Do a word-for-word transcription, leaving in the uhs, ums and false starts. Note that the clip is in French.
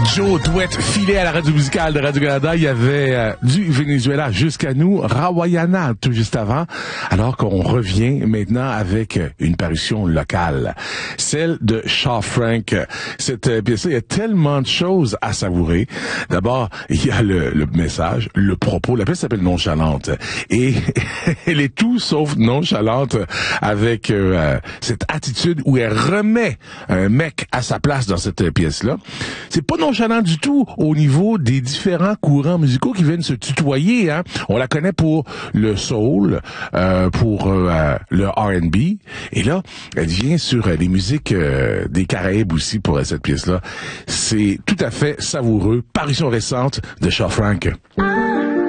Joe Douette filé à la radio musicale de Radio-Canada. Il y avait euh, du Venezuela jusqu'à nous, Rawayana tout juste avant, alors qu'on revient maintenant avec une parution locale, celle de Shaw Frank. Cette euh, pièce-là, il y a tellement de choses à savourer. D'abord, il y a le, le message, le propos. La pièce s'appelle Nonchalante et elle est tout sauf nonchalante avec euh, cette attitude où elle remet un mec à sa place dans cette pièce-là. C'est pas nonchalant du tout au niveau des différents courants musicaux qui viennent se tutoyer. Hein. On la connaît pour le soul, euh, pour euh, le R and B. Et là, elle vient sur euh, les musiques euh, des Caraïbes aussi pour euh, cette pièce-là. C'est tout à fait savoureux. Parution récente de Shaw Frank.